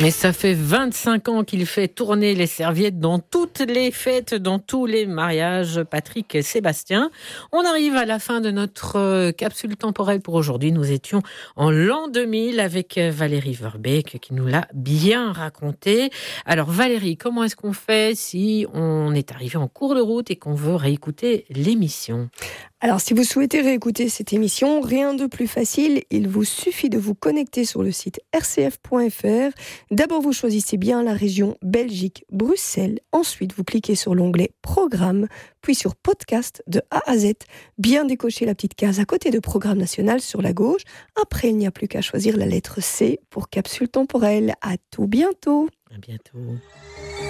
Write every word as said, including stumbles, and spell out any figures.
Et ça fait vingt-cinq ans qu'il fait tourner les serviettes dans toutes les fêtes, dans tous les mariages. Patrick et Sébastien. On arrive à la fin de notre capsule temporelle pour aujourd'hui. Nous étions en l'an deux mille avec Valérie Verbeek qui nous l'a bien raconté. Alors Valérie, comment est-ce qu'on fait si on est arrivé en cours de route et qu'on veut réécouter l'émission ? Alors, si vous souhaitez réécouter cette émission, rien de plus facile. Il vous suffit de vous connecter sur le site r c f point f r. D'abord, vous choisissez bien la région Belgique-Bruxelles. Ensuite, vous cliquez sur l'onglet Programme, puis sur Podcast de A à Z. Bien décocher la petite case à côté de Programme national sur la gauche. Après, il n'y a plus qu'à choisir la lettre C pour capsule temporelle. À tout bientôt. À bientôt.